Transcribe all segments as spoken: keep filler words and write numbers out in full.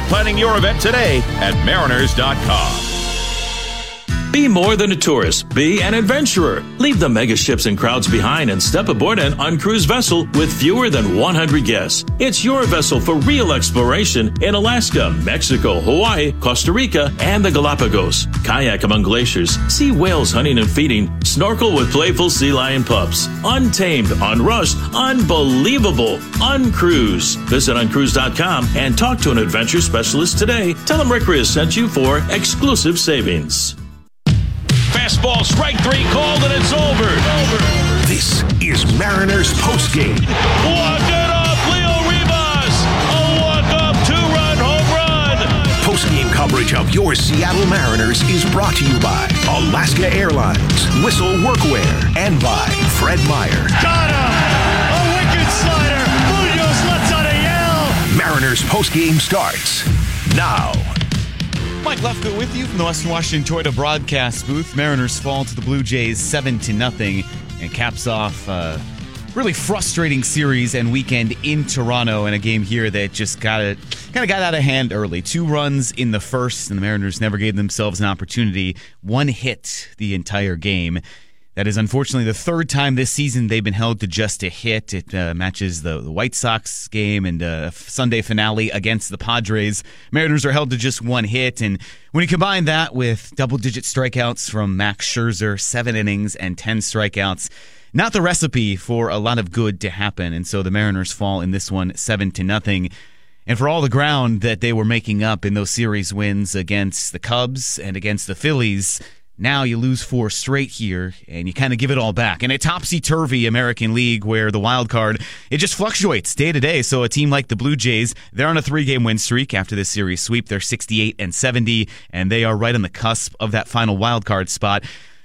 planning your event today at mariners dot com. Be more than a tourist. Be an adventurer. Leave the mega ships and crowds behind and step aboard an uncruised vessel with fewer than one hundred guests. It's your vessel for real exploration in Alaska, Mexico, Hawaii, Costa Rica, and the Galapagos. Kayak among glaciers, see whales hunting and feeding, snorkel with playful sea lion pups. Untamed, unrushed, unbelievable, uncruise. Visit uncruise dot com and talk to an adventure specialist today. Tell them Rick Riz sent you for exclusive savings. Fastball, strike three, called, and it's over. over. This is Mariners postgame. Walk it up, Leo Rivas. A walk-up two-run home run. Postgame coverage of your Seattle Mariners is brought to you by Alaska Airlines, Whistle Workwear, and by Fred Meyer. Got him! A wicked slider. Munoz lets out a yell. Mariners postgame starts now. Mike Lefko with you from the Western Washington Toyota broadcast booth. Mariners fall to the Blue Jays seven to nothing and caps off a really frustrating series and weekend in Toronto in a game here that just got it, kind of got out of hand early. Two runs in the first, and the Mariners never gave themselves an opportunity. One hit the entire game. That is unfortunately the third time this season they've been held to just a hit. It uh, matches the, the White Sox game and uh, Sunday finale against the Padres. Mariners are held to just one hit, and when you combine that with double-digit strikeouts from Max Scherzer, seven innings and ten strikeouts, not the recipe for a lot of good to happen. And so the Mariners fall in this one seven to nothing. And for all the ground that they were making up in those series wins against the Cubs and against the Phillies, now you lose four straight here, and you kind of give it all back. In a topsy-turvy American League where the wild card, it just fluctuates day to day. So a team like the Blue Jays, they're on a three-game win streak after this series sweep. They're sixty-eight and seventy, and they are right on the cusp of that final wild card spot.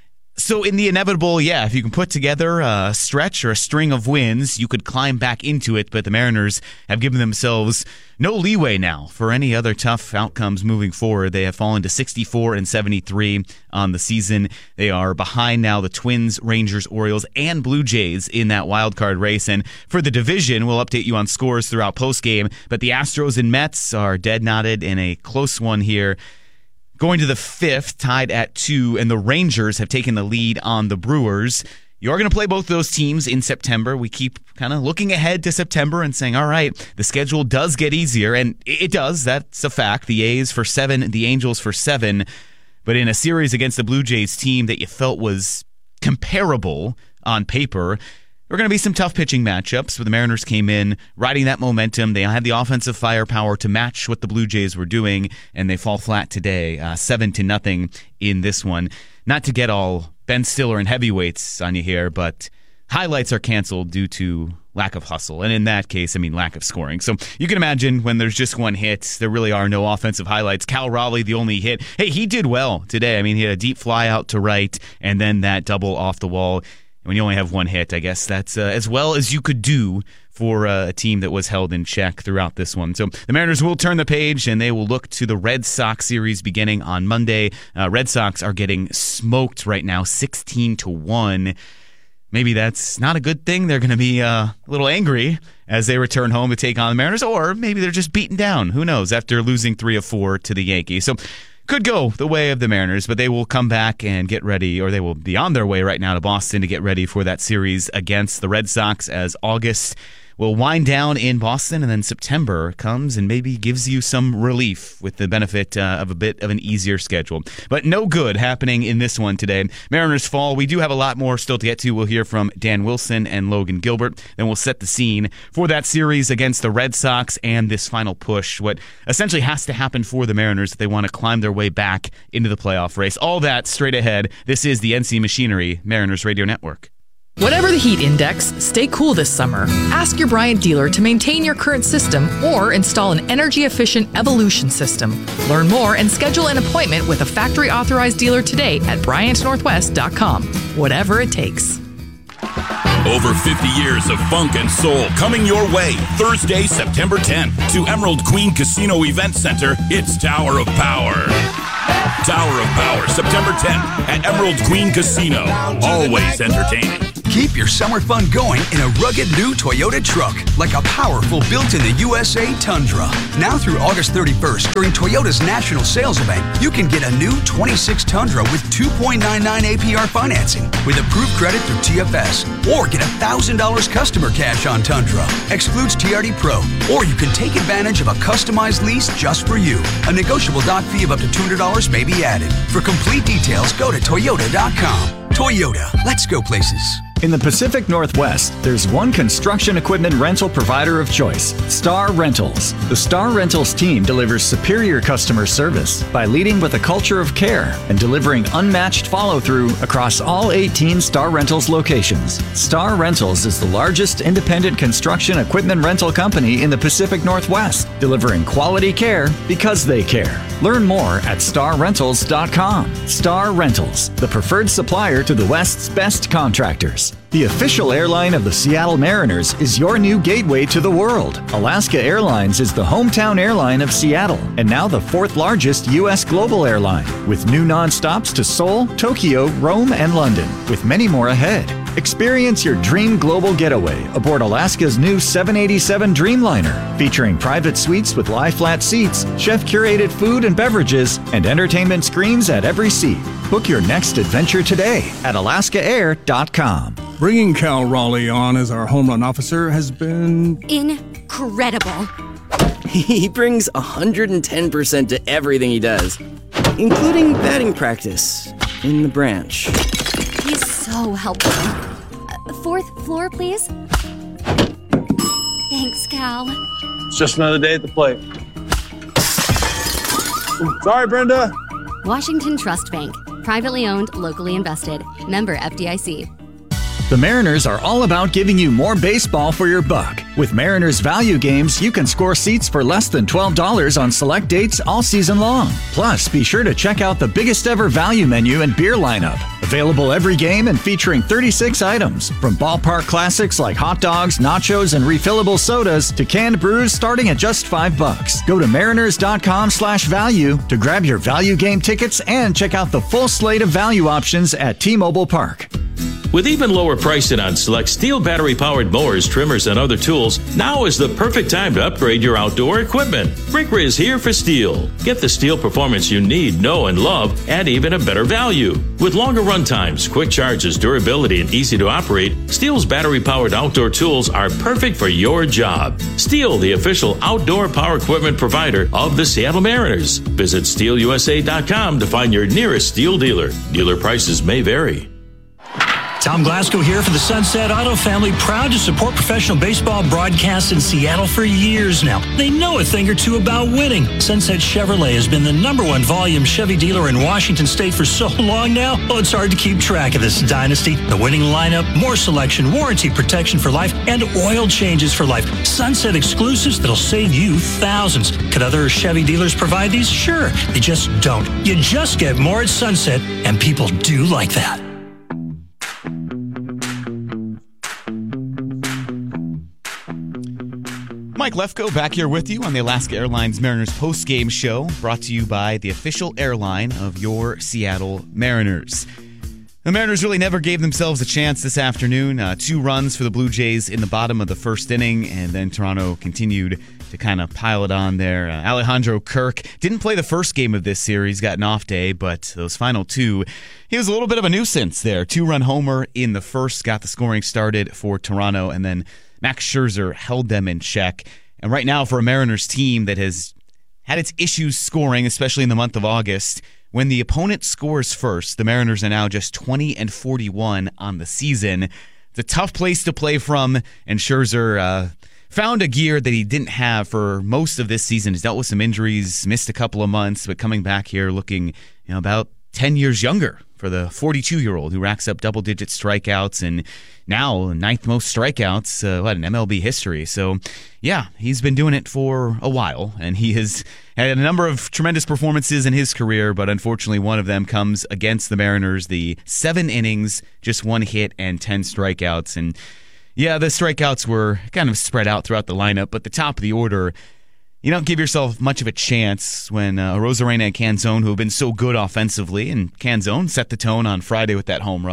So in the inevitable, yeah, if you can put together a stretch or a string of wins, you could climb back into it, but the Mariners have given themselves no leeway now for any other tough outcomes moving forward. They have fallen to sixty-four and seventy-three on the season. They are behind now the Twins, Rangers, Orioles, and Blue Jays in that wild card race. And for the division, we'll update you on scores throughout postgame, but the Astros and Mets are dead knotted in a close one here, going to the fifth, tied at two, and the Rangers have taken the lead on the Brewers. You're going to play both those teams in September. We keep kind of looking ahead to September and saying, all right, the schedule does get easier, and it does. That's a fact. The A's for seven, the Angels for seven. But in a series against the Blue Jays team that you felt was comparable on paper, there are going to be some tough pitching matchups, but the Mariners came in riding that momentum. They had the offensive firepower to match what the Blue Jays were doing, and they fall flat today, uh, seven to nothing in this one. Not to get all Ben Stiller and heavyweights on you here, but highlights are canceled due to lack of hustle, and in that case, I mean lack of scoring. So you can imagine when there's just one hit, there really are no offensive highlights. Cal Raleigh, the only hit. Hey, he did well today. I mean, he had a deep fly out to right, and then that double off the wall. When you only have one hit, I guess that's uh, as well as you could do for uh, a team that was held in check throughout this one. So the Mariners will turn the page, and they will look to the Red Sox series beginning on Monday. Uh, Red Sox are getting smoked right now, sixteen to one. Maybe that's not a good thing. They're going to be uh, a little angry as they return home to take on the Mariners, or maybe they're just beaten down. Who knows, after losing three of four to the Yankees. So could go the way of the Mariners, but they will come back and get ready, or they will be on their way right now to Boston to get ready for that series against the Red Sox as August will wind down in Boston, and then September comes and maybe gives you some relief with the benefit uh, of a bit of an easier schedule. But no good happening in this one today. Mariners fall. We do have a lot more still to get to. We'll hear from Dan Wilson and Logan Gilbert. Then we'll set the scene for that series against the Red Sox and this final push, what essentially has to happen for the Mariners if they want to climb their way back into the playoff race. All that straight ahead. This is the N C Machinery Mariners Radio Network. Whatever the heat index, stay cool this summer. Ask your Bryant dealer to maintain your current system or install an energy-efficient Evolution system. Learn more and schedule an appointment with a factory-authorized dealer today at Bryant Northwest dot com. Whatever it takes. Over fifty years of funk and soul coming your way. Thursday, September tenth, to Emerald Queen Casino Event Center. It's Tower of Power. Tower of Power, September tenth at Emerald Queen Casino. Always entertaining. Keep your summer fun going in a rugged new Toyota truck, like a powerful built-in-the-U S A Tundra. Now through August thirty-first, during Toyota's national sales event, you can get a new twenty-six Tundra with two point nine nine A P R financing with approved credit through T F S, or get one thousand dollars customer cash on Tundra. Excludes T R D Pro, or you can take advantage of a customized lease just for you. A negotiable doc fee of up to two hundred dollars may be added. For complete details, go to toyota dot com. Toyota, let's go places. In the Pacific Northwest, there's one construction equipment rental provider of choice, Star Rentals. The Star Rentals team delivers superior customer service by leading with a culture of care and delivering unmatched follow-through across all eighteen Star Rentals locations. Star Rentals is the largest independent construction equipment rental company in the Pacific Northwest, delivering quality care because they care. Learn more at star rentals dot com. Star Rentals, the preferred supplier to the West's best contractors. The official airline of the Seattle Mariners is your new gateway to the world. Alaska Airlines is the hometown airline of Seattle and now the fourth largest U S global airline, with new nonstops to Seoul, Tokyo, Rome, and London, with many more ahead. Experience your dream global getaway aboard Alaska's new seven eighty-seven Dreamliner, featuring private suites with lie-flat seats, chef-curated food and beverages, and entertainment screens at every seat. Book your next adventure today at alaska air dot com. Bringing Cal Raleigh on as our home run officer has been incredible. He brings one hundred ten percent to everything he does, including batting practice in the branch. He's so helpful. Uh, fourth floor, please. Thanks, Cal. It's just another day at the plate. Sorry, Brenda. Washington Trust Bank. Privately owned, locally invested. Member F D I C. The Mariners are all about giving you more baseball for your buck. With Mariners Value Games, you can score seats for less than twelve dollars on select dates all season long. Plus, be sure to check out the biggest ever value menu and beer lineup. Available every game and featuring thirty-six items, from ballpark classics like hot dogs, nachos, and refillable sodas to canned brews starting at just five bucks. Go to mariners dot com slash value to grab your value game tickets and check out the full slate of value options at T-Mobile Park. With even lower pricing on select steel battery-powered mowers, trimmers, and other tools, now is the perfect time to upgrade your outdoor equipment. Brinker is here for steel. Get the steel performance you need, know, and love at even a better value. With longer run times, quick charges, durability, and easy to operate, Steel's battery-powered outdoor tools are perfect for your job. Steel, the official outdoor power equipment provider of the Seattle Mariners. Visit steel u s a dot com to find your nearest Steel dealer. Dealer prices may vary. Tom Glasgow here for the Sunset Auto family, proud to support professional baseball broadcasts in Seattle for years now. They know a thing or two about winning. Sunset Chevrolet has been the number one volume Chevy dealer in Washington State for so long now, oh, it's hard to keep track of this dynasty. The winning lineup, more selection, warranty protection for life, and oil changes for life. Sunset exclusives that'll save you thousands. Could other Chevy dealers provide these? Sure, they just don't. You just get more at Sunset, and people do like that. Mike Lefko back here with you on the Alaska Airlines Mariners postgame show, brought to you by the official airline of your Seattle Mariners. The Mariners really never gave themselves a chance this afternoon. Uh, two runs for the Blue Jays in the bottom of the first inning, and then Toronto continued to kind of pile it on there. Uh, Alejandro Kirk didn't play the first game of this series, got an off day, but those final two, he was a little bit of a nuisance there. Two-run homer in the first, got the scoring started for Toronto, and then Max Scherzer held them in check. And right now, for a Mariners team that has had its issues scoring, especially in the month of August, when the opponent scores first, the Mariners are now just twenty and forty-one on the season. It's a tough place to play from, and Scherzer uh, found a gear that he didn't have for most of this season. He's dealt with some injuries, missed a couple of months, but coming back here looking, you know, about ten years younger for the forty-two-year-old who racks up double-digit strikeouts and now ninth most strikeouts, uh, what, in M L B history. So, yeah, he's been doing it for a while, and he has had a number of tremendous performances in his career, but unfortunately one of them comes against the Mariners, the seven innings, just one hit, and ten strikeouts. And, yeah, the strikeouts were kind of spread out throughout the lineup, but the top of the order, you don't give yourself much of a chance when uh, Arozarena and Canzone, who have been so good offensively, and Canzone set the tone on Friday with that home run.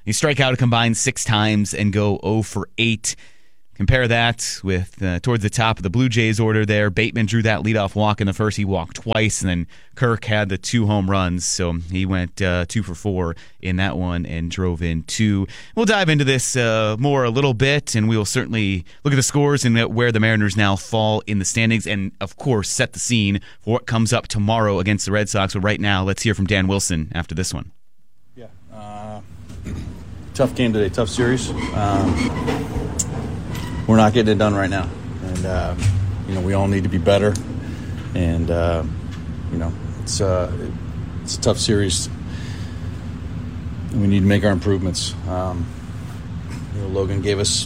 You strike out a combined six times and go oh for eight. Compare that with uh, towards the top of the Blue Jays order there. Bateman drew that leadoff walk in the first. He walked twice, and then Kirk had the two home runs. So he went uh, two for four in that one and drove in two. We'll dive into this uh, more a little bit, and we will certainly look at the scores and where the Mariners now fall in the standings, and, of course, set the scene for what comes up tomorrow against the Red Sox. But right now, let's hear from Dan Wilson after this one. Yeah. Uh, tough game today, tough series. Um, We're not getting it done right now, and uh, you know we all need to be better. And uh, you know it's uh, it's a tough series. We need to make our improvements. Um, you know, Logan gave us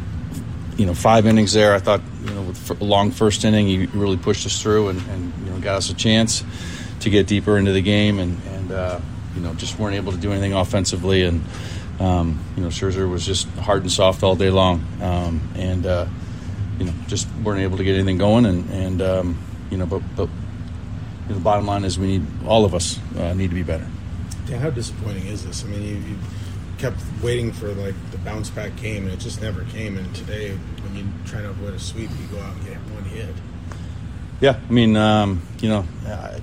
you know five innings there. I thought you know with a long first inning, he really pushed us through and, and you know got us a chance to get deeper into the game, and and uh, you know just weren't able to do anything offensively. And Um, you know, Scherzer was just hard and soft all day long, um, and uh, you know, just weren't able to get anything going. And, and um, you know, but but you know, the bottom line is we need all of us uh, need to be better. Dan, how disappointing is this? I mean, you, you kept waiting for like the bounce back game, and it just never came. And today, when you try to avoid a sweep, you go out and get one hit. Yeah, I mean, um, you know, uh,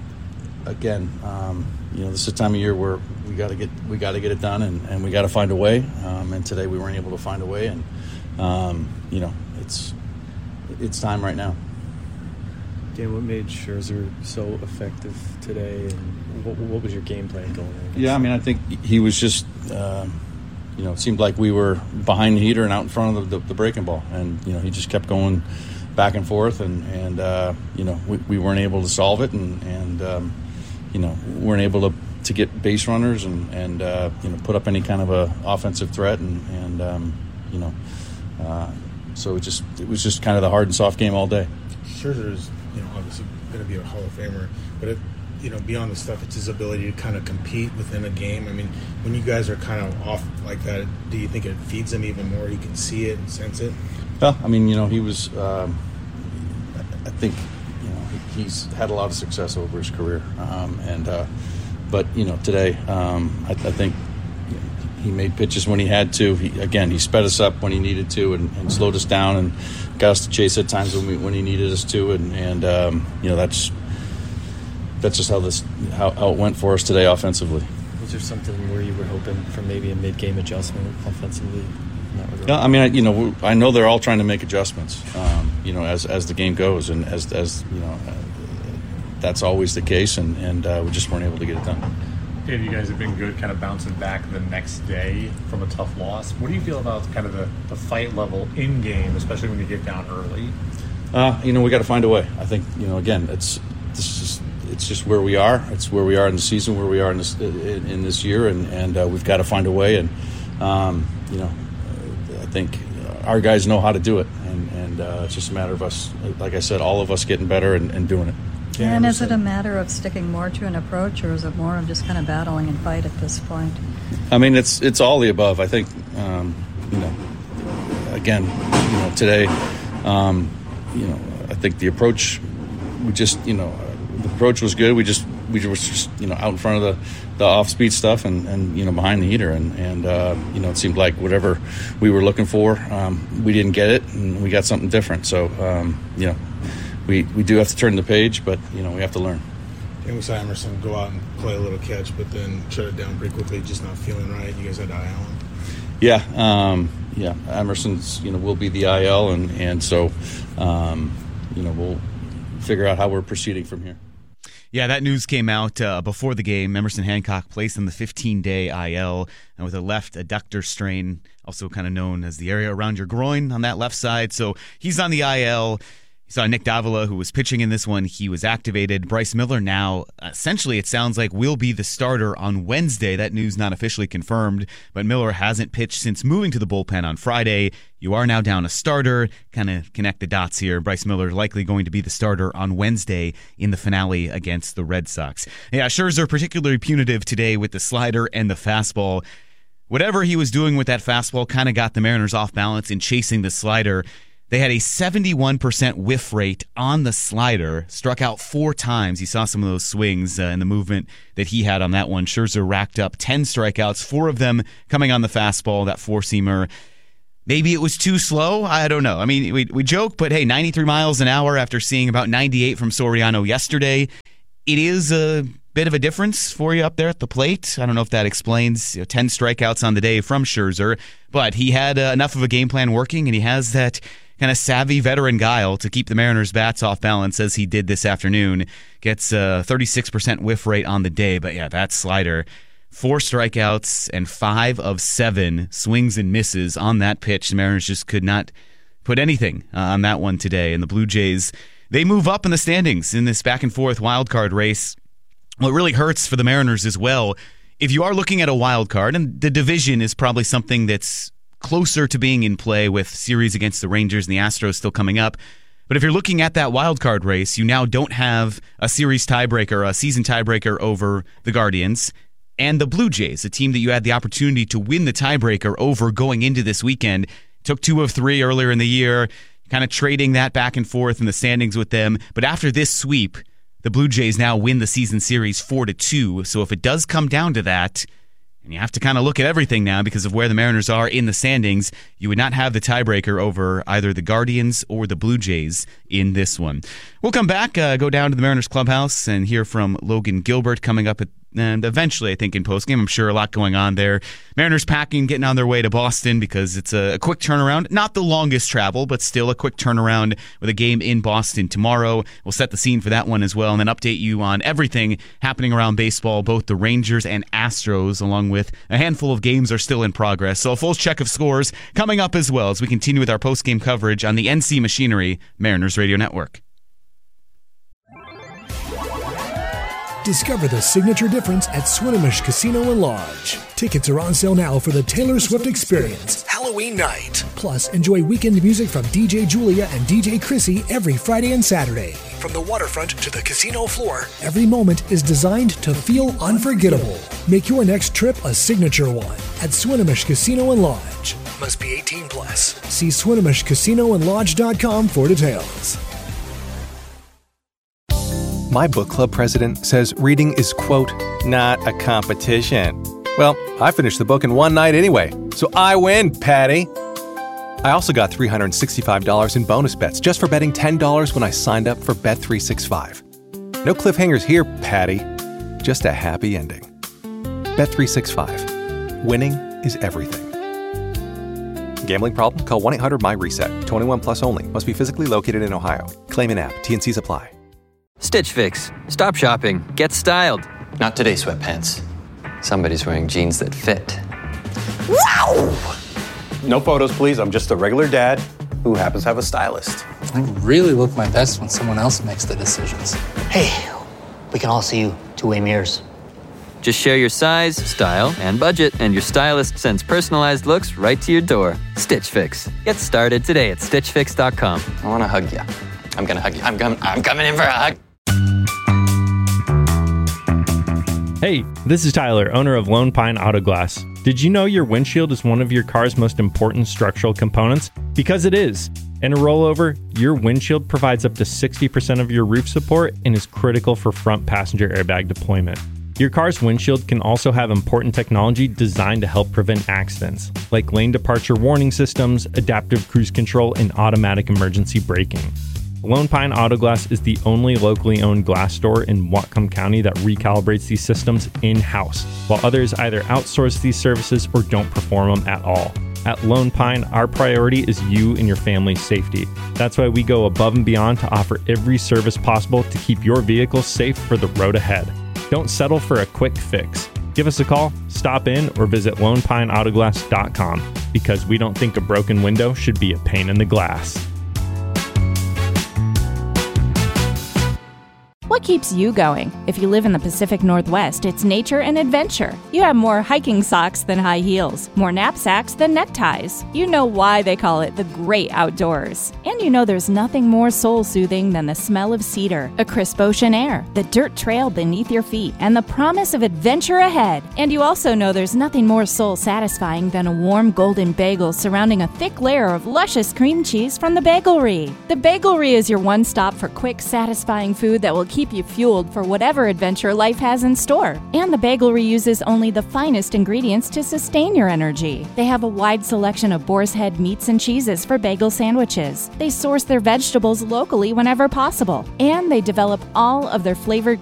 again, um, you know, this is the time of year where we got to get we got to get it done, and, and we got to find a way. Um, and today we weren't able to find a way, and um, you know, it's it's time right now. Dan, what made Scherzer so effective today, and what, what was your game plan going on? Yeah, I mean, I think he was just, um, you know, it seemed like we were behind the heater and out in front of the, the, the breaking ball, and you know, he just kept going back and forth, and and uh, you know, we, we weren't able to solve it, and and um, you know, weren't able to. to get base runners and, and uh, you know, put up any kind of a offensive threat. And, and um, you know, uh, so it just it was just kind of the hard and soft game all day. Scherzer is, you know, obviously going to be a Hall of Famer, but, it, you know, beyond the stuff, it's his ability to kind of compete within a game. I mean, when you guys are kind of off like that, do you think it feeds him even more? He can see it and sense it? Well, I mean, you know, he was, um, I think, you know, he's had a lot of success over his career. Um, and, uh, But, you know, today, um, I, I think you know, he made pitches when he had to. He, again, he sped us up when he needed to and, and slowed us down and got us to chase at times when, we, when he needed us to. And, and um, you know, that's that's just how this how, how it went for us today offensively. Was there something where you were hoping for maybe a mid-game adjustment offensively? In that regard? Yeah, I mean, I, you know, I know they're all trying to make adjustments, um, you know, as as the game goes. And as, as you know, uh, that's always the case, and, and uh, we just weren't able to get it done. Dave, you guys have been good kind of bouncing back the next day from a tough loss. What do you feel about kind of the, the fight level in-game, especially when you get down early? Uh, you know, we got to find a way. I think, you know, again, it's this is it's just where we are. It's where we are in the season, where we are in this in, in this year, and, and uh, we've got to find a way. And, um, you know, I think our guys know how to do it, and, and uh, it's just a matter of us, like I said, all of us getting better and, and doing it. And is it a matter of sticking more to an approach, or is it more of just kind of battling and fight at this point? I mean, it's it's all the above. I think, um, you know, again, you know, today, um, you know, I think the approach, we just, you know, the approach was good. We just we were just, you know, out in front of the, the off-speed stuff and, and, you know, behind the heater. And, and uh, you know, it seemed like whatever we were looking for, um, we didn't get it, and we got something different. So, um, you know, We we do have to turn the page, but, you know, we have to learn. And we saw Emerson go out and play a little catch, but then shut it down pretty quickly, just not feeling right. You guys had to I L him. Yeah, um, yeah. Emerson's, you know, will be the I L, and, and so, um, you know, we'll figure out how we're proceeding from here. Yeah, that news came out uh, before the game. Emerson Hancock placed on the fifteen-day I L, and with a left adductor strain, also kind of known as the area around your groin on that left side. So he's on the I L. You saw Nick Davila, who was pitching in this one. He was activated. Bryce Miller now, essentially, it sounds like, will be the starter on Wednesday. That news not officially confirmed, but Miller hasn't pitched since moving to the bullpen on Friday. You are now down a starter. Kind of connect the dots here. Bryce Miller likely going to be the starter on Wednesday in the finale against the Red Sox. Yeah, Scherzer particularly punitive today with the slider and the fastball. Whatever he was doing with that fastball kind of got the Mariners off balance in chasing the slider. They had a seventy-one percent whiff rate on the slider, struck out four times. You saw some of those swings uh, and the movement that he had on that one. Scherzer racked up ten strikeouts, four of them coming on the fastball, that four-seamer. Maybe it was too slow. I don't know. I mean, we we joke, but hey, ninety-three miles an hour after seeing about ninety-eight from Soriano yesterday, it is a bit of a difference for you up there at the plate. I don't know if that explains you know, ten strikeouts on the day from Scherzer, but he had uh, enough of a game plan working, and he has that kind of savvy veteran guile to keep the Mariners' bats off balance as he did this afternoon. Gets a thirty-six percent whiff rate on the day, but yeah, that slider. Four strikeouts and five of seven swings and misses on that pitch. The Mariners just could not put anything uh, on that one today. And the Blue Jays, they move up in the standings in this back and forth wild card race. What really hurts for the Mariners as well, if you are looking at a wild card, and the division is probably something that's closer to being in play with series against the Rangers and the Astros still coming up. But if you're looking at that wild card race, you now don't have a series tiebreaker, a season tiebreaker over the Guardians and the Blue Jays, a team that you had the opportunity to win the tiebreaker over going into this weekend. Took two of three earlier in the year, kind of trading that back and forth in the standings with them. But after this sweep, the Blue Jays now win the season series four to two. So if it does come down to that, and you have to kind of look at everything now because of where the Mariners are in the standings, you would not have the tiebreaker over either the Guardians or the Blue Jays in this one. We'll come back, uh, go down to the Mariners clubhouse and hear from Logan Gilbert coming up at and eventually, I think, in postgame. I'm sure a lot going on there. Mariners packing, getting on their way to Boston because it's a quick turnaround. Not the longest travel, but still a quick turnaround with a game in Boston tomorrow. We'll set the scene for that one as well and then update you on everything happening around baseball. Both the Rangers and Astros, along with a handful of games, are still in progress. So a full check of scores coming up as well as we continue with our postgame coverage on the N C Machinery Mariners Radio Network. Discover the signature difference at Swinomish Casino and Lodge. Tickets are on sale now for the Taylor Swift Experience Halloween night. Plus, enjoy weekend music from D J Julia and D J Chrissy every Friday and Saturday. From the waterfront to the casino floor, every moment is designed to feel unforgettable. Make your next trip a signature one at Swinomish Casino and Lodge. Must be eighteen plus. See Swinomish Casino and Lodge dot com for details. My book club president says reading is, quote, not a competition. Well, I finished the book in one night anyway, so I win, Patty. I also got three hundred sixty-five dollars in bonus bets just for betting ten dollars when I signed up for Bet three sixty-five. No cliffhangers here, Patty. Just a happy ending. Bet three sixty-five. Winning is everything. Gambling problem? Call one eight hundred my reset. twenty-one plus only. Must be physically located in Ohio. Claim in app. T and C's apply. Stitch Fix. Stop shopping. Get styled. Not today, sweatpants. Somebody's wearing jeans that fit. Wow! No photos, please. I'm just a regular dad who happens to have a stylist. I really look my best when someone else makes the decisions. Hey, we can all see you two-way mirrors. Just share your size, style, and budget, and your stylist sends personalized looks right to your door. Stitch Fix. Get started today at stitch fix dot com. I want to hug you. I'm going to hug you. I'm, com- I'm coming in for a hug. Hey, this is Tyler, owner of Lone Pine Auto Glass. Did you know your windshield is one of your car's most important structural components? Because it is. In a rollover, your windshield provides up to sixty percent of your roof support and is critical for front passenger airbag deployment. Your car's windshield can also have important technology designed to help prevent accidents, like lane departure warning systems, adaptive cruise control, and automatic emergency braking. Lone Pine Auto Glass is the only locally owned glass store in Whatcom County that recalibrates these systems in-house, while others either outsource these services or don't perform them at all. At Lone Pine, our priority is you and your family's safety. That's why we go above and beyond to offer every service possible to keep your vehicle safe for the road ahead. Don't settle for a quick fix. Give us a call, stop in, or visit lone pine auto glass dot com because we don't think a broken window should be a pain in the glass. What keeps you going? If you live in the Pacific Northwest, it's nature and adventure. You have more hiking socks than high heels, more knapsacks than neckties. You know why they call it the great outdoors. And you know there's nothing more soul-soothing than the smell of cedar, a crisp ocean air, the dirt trail beneath your feet, and the promise of adventure ahead. And you also know there's nothing more soul-satisfying than a warm golden bagel surrounding a thick layer of luscious cream cheese from the Bagelry. The Bagelry is your one stop for quick, satisfying food that will keep you fueled for whatever adventure life has in store. And the Bagelry uses only the finest ingredients to sustain your energy. They have a wide selection of boar's head meats and cheeses for bagel sandwiches. They source their vegetables locally whenever possible. And they develop all of their flavored